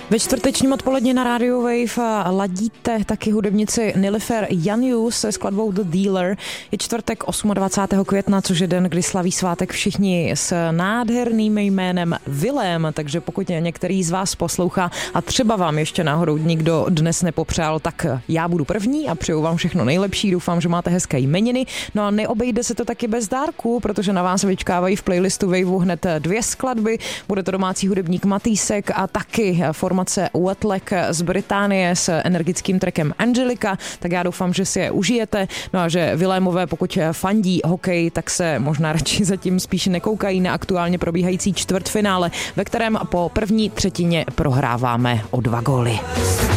Ve čtvrtečním odpoledně na rádiu Wave ladíte taky hudebnici Nilüfer Yanyus se skladbou The Dealer. Je čtvrtek 28. května, což je den, kdy slaví svátek všichni s nádherným jménem Vilém, takže pokud některý z vás poslouchá a třeba vám ještě náhodou nikdo dnes nepopřál, tak já budu první a přeju vám všechno nejlepší. Doufám, že máte hezké jmeniny. No a neobejde se to taky bez dárku, protože na vás vyčkávají v playlistu Waveu hned 2 skladby. Bude to domácí hudebník Matýsek a taky formace Wetlag z Británie s energickým trackem Angelika, tak já doufám, že si je užijete. No a že Vilémové, pokud fandí hokej, tak se možná radši zatím spíš nekoukají na aktuálně probíhající čtvrtfinále, ve kterém po první třetině prohráváme o 2 góly.